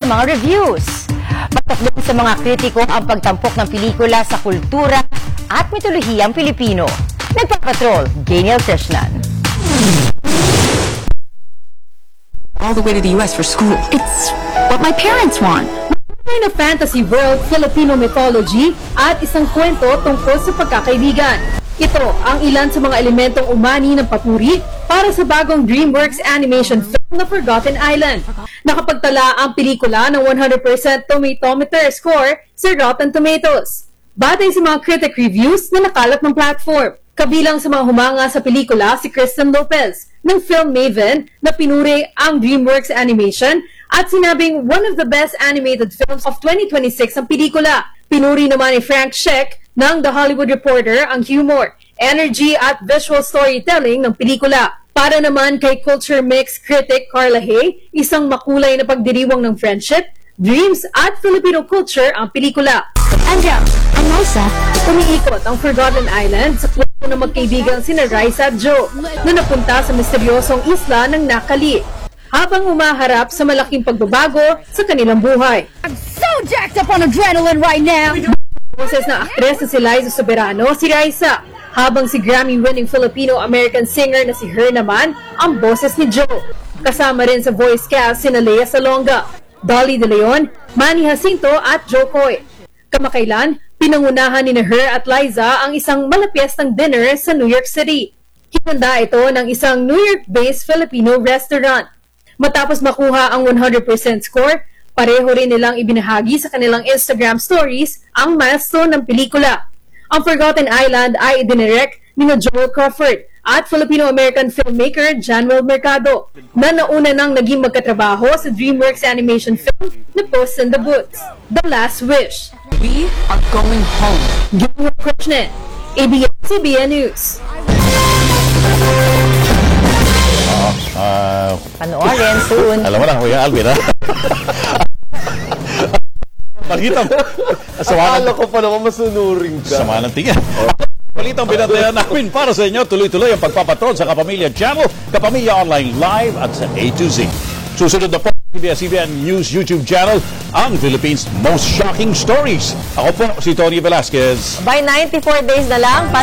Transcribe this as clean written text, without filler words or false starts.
mga reviews. Patok din sa mga kritiko ang pagtampok ng pelikula sa kultura at mitolohiyang Pilipino. Nagpapatrol, Gaynel Tishnan. All the way to the US for school. It's what my parents want. Na fantasy world, Filipino mythology at isang kwento tungkol sa pagkakaibigan. Ito ang ilan sa mga elementong umani ng papuri para sa bagong DreamWorks animation film na Forgotten Island. Nakapagtala ang pelikula ng 100% tomatometer score sa Rotten Tomatoes. Batay sa mga critic reviews na nakalap ng platform. Kabilang sa mga humanga sa pelikula si Kristen Lopez ng Film Maven na pinuri ang DreamWorks animation at sinabing one of the best animated films of 2026 ang pelikula. Pinuri naman ni Frank Sheck ng The Hollywood Reporter ang humor, energy at visual storytelling ng pelikula. Para naman kay Culture Mix critic Carla Hay, isang makulay na pagdiriwang ng friendship, dreams at Filipino culture ang pelikula. Andrea, I'm Rosa. Umiikot ang Forgotten Island sa kwento ng magkaibigang sina Raisa at Joe na napunta sa misteryosong isla ng Nakali habang umaharap sa malaking pagbabago sa kanilang buhay. I'm so jacked up on adrenaline right now. Boses na aktres na si Liza Soberano, si Raisa, habang si Grammy-winning Filipino-American singer na si Her naman ang boses ni Joe. Kasama rin sa voice cast sina Lea Salonga, Dolly De Leon, Manny Jacinto at Joe Coy. Kamakailan, pinangunahan ni Her at Liza ang isang malapiestang dinner sa New York City. Hinanda ito ng isang New York-based Filipino restaurant. Matapos makuha ang 100% score, pareho rin nilang ibinahagi sa kanilang Instagram stories ang milestone ng pelikula. Ang Forgotten Island ay idinirect ni Joel Crawford at Filipino-American filmmaker Januel Mercado na nauna nang naging magkatrabaho sa DreamWorks animation film na Puss in the Boots, The Last Wish. We are going home. Gaynel Tishnan, ABS-CBN News. Panoorin soon. Alam mo na, Kuya Alvin, ha? Balita mo. Akala ko pa naman masunuring ka. Sama ng tingin. Balitang binantayan namin para sa inyo. Tuloy-tuloy ang pagpapatron sa Kapamilya Channel, Kapamilya Online Live at sa A to Z. Susunod na po, ABS-CBN News YouTube channel, ang Philippines' most shocking stories. Ako po si Tony Velasquez. By 94 days na lang,